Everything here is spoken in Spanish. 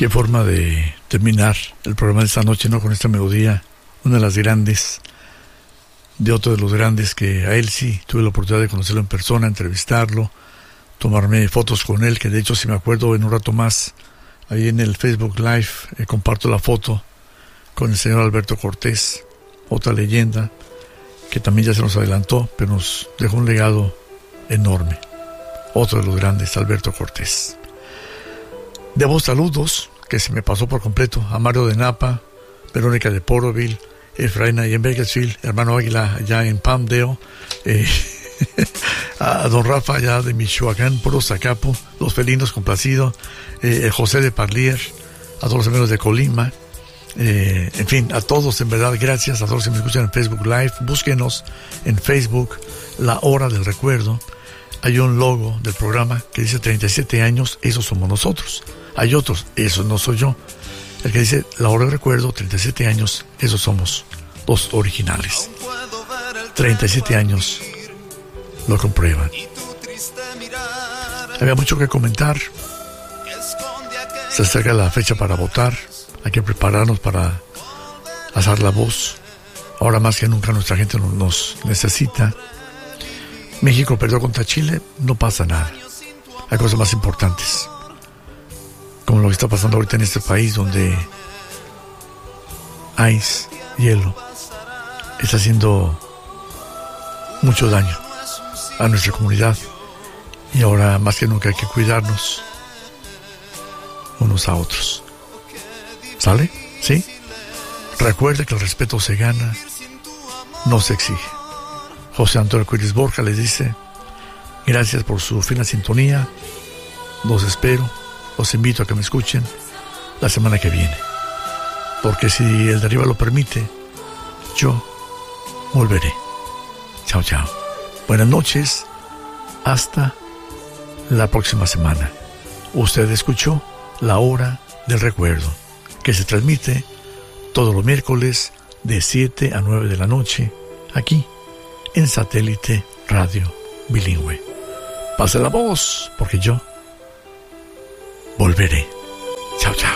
Qué forma de terminar el programa de esta noche, ¿no? Con esta melodía, una de las grandes, de otro de los grandes que a él sí tuve la oportunidad de conocerlo en persona, entrevistarlo, tomarme fotos con él, que de hecho, si me acuerdo, en un rato más, ahí en el Facebook Live, comparto la foto con el señor Alberto Cortés, otra leyenda, que también ya se nos adelantó, pero nos dejó un legado enorme. Otro de los grandes, Alberto Cortés. Debo saludos, que se me pasó por completo, a Mario de Napa, Verónica de Poroville, Efraín ahí en Bakersfield, hermano Águila allá en Palmdale, a don Rafa allá de Michoacán, Puro Zacapo, los felinos complacido, José de Parlier, a todos los amigos de Colima, en fin, a todos en verdad, gracias a todos los que me escuchan en Facebook Live. Búsquenos en Facebook, La Hora del Recuerdo. Hay un logo del programa que dice 37 años, esos somos nosotros. Hay otros, eso no soy yo. El que dice La Hora del Recuerdo, 37 años, esos somos los originales. 37 años lo comprueban. Había mucho que comentar. Se acerca la fecha para votar. Hay que prepararnos para alzar la voz. Ahora más que nunca nuestra gente nos necesita. México perdió contra Chile, no pasa nada. Hay cosas más importantes, como lo que está pasando ahorita en este país, donde ice, hielo, está haciendo mucho daño a nuestra comunidad. Y ahora más que nunca hay que cuidarnos unos a otros. ¿Sale? ¿Sí? Recuerde que el respeto se gana, no se exige. José Antonio Cuiris Borja les dice: gracias por su fina sintonía. Los espero, los invito a que me escuchen la semana que viene, porque si el de arriba lo permite, yo volveré. Chao, chao. Buenas noches, hasta la próxima semana. Usted escuchó La Hora del Recuerdo, que se transmite todos los miércoles de 7 a 9 de la noche, aquí en Satélite Radio Bilingüe. Pase la voz, porque yo volveré. Chao, chao.